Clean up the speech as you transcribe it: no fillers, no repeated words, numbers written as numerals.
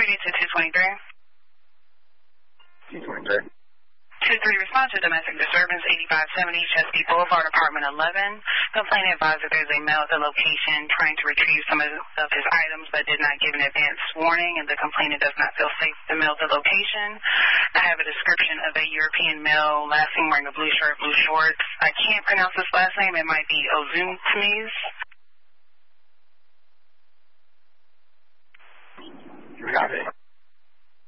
duty to 223. 223. 2-3, respond to domestic disturbance, 8570 Chesapeake Boulevard, apartment 11. Complainant advised that there's a male at the location trying to retrieve some of his items but did not give an advance warning, and the complainant does not feel safe to mail the location. I have a description of a European male, last seen wearing a blue shirt, blue shorts. I can't pronounce his last name. It might be Ozumtmiz. Got it.